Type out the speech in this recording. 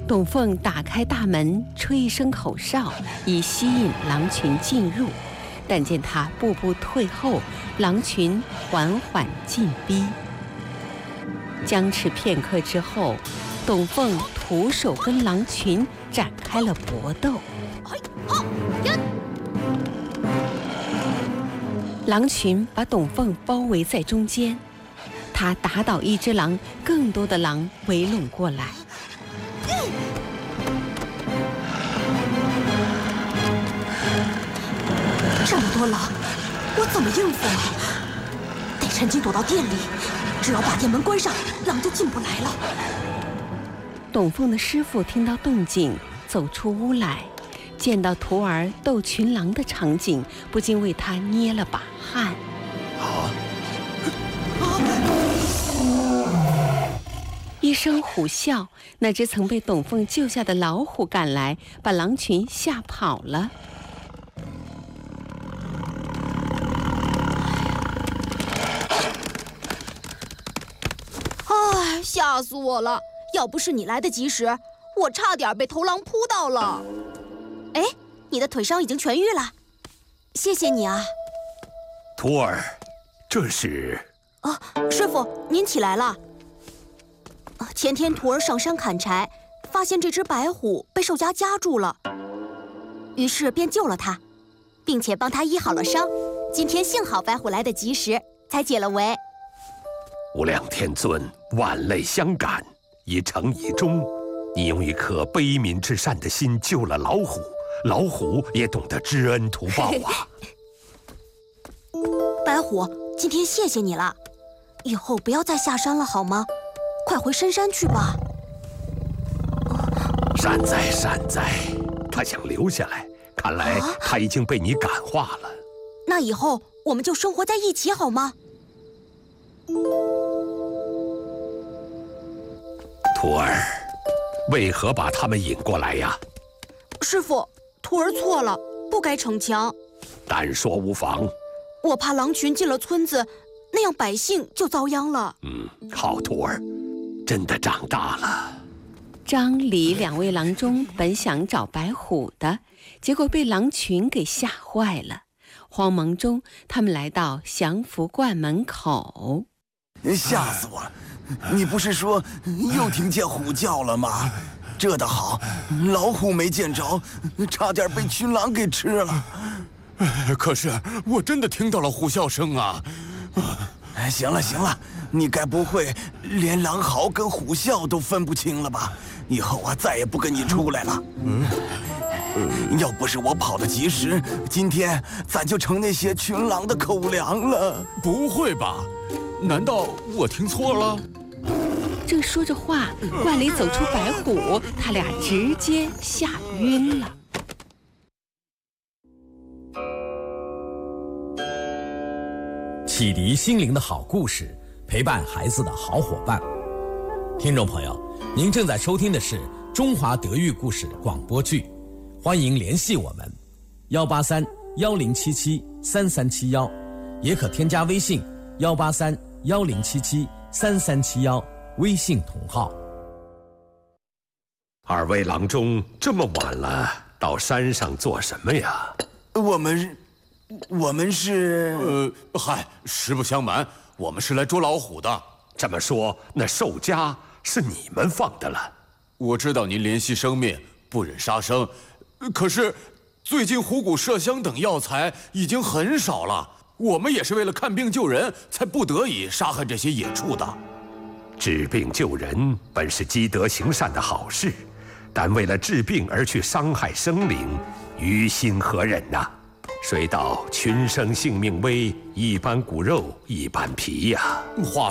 董凤打开大门，吹一声口哨，以吸引狼群进入。但见他步步退后，狼群缓缓进逼。僵持片刻之后，董凤徒手跟狼群展开了搏斗。狼群把董凤包围在中间，他打倒一只狼，更多的狼围拢过来。 这么多狼，我怎么应付啊？得趁机躲到店里，只要把店门关上，狼就进不来了。 董凤的师傅听到动静，走出屋来，见到徒儿斗群狼的场景，不禁为他捏了把汗。一声虎啸，那只曾被董凤救下的老虎赶来，把狼群吓跑了。 唉，吓死我了！要不是你来得及时，我差点被头狼扑到了。哎，你的腿伤已经痊愈了，谢谢你啊。 徒儿，这是…… 啊，师傅，您起来了。前天徒儿上山砍柴，发现这只白虎被兽夹夹住了，于是便救了它，并且帮它医好了伤。今天幸好白虎来得及时，才解了围。 无量天尊，万类相感，以诚以忠。你用一颗悲悯至善的心救了老虎，老虎也懂得知恩图报啊。 白虎，今天谢谢你了，以后不要再下山了好吗？快回深山去吧。 善哉善哉，他想留下来，看来他已经被你感化了。 那以后我们就生活在一起好吗？ 徒儿，为何把他们引过来呀？ 师傅，徒儿错了，不该逞强。 但说无妨。 我怕狼群进了村子，那样百姓就遭殃了。 好徒儿，真的长大了。 张、李两位郎中本想找白虎的，结果被狼群给吓坏了。慌忙中，他们来到降福观门口。 吓死我了！你不是说又听见虎叫了吗？这倒好，老虎没见着，差点被群狼给吃了。 可是我真的听到了虎啸声啊！ 行了行了，你该不会连狼嚎跟虎啸都分不清了吧？以后啊，再也不跟你出来了。要不是我跑得及时，今天咱就成那些群狼的口粮了。 不会吧？难道我听错了？ 正说着话，观里走出白虎，他俩直接吓晕了。 启迪心灵的好故事，陪伴孩子的好伙伴。听众朋友，您正在收听的是中华德育故事广播剧，欢迎联系我们183-1077-3371，也可添加微信183-1077-3371，微信同号。 二位郎中这么晚了，到山上做什么呀？ 我们是…… 实不相瞒，我们是来捉老虎的。 这么说，那兽夹是你们放的了？ 我知道您怜惜生命，不忍杀生，可是最近虎骨麝香等药材已经很少了，我们也是为了看病救人，才不得已杀害这些野畜的。 治病救人本是积德行善的好事，但为了治病而去伤害生灵，于心何忍呐？谁道群生性命微，一般骨肉一般皮呀。 话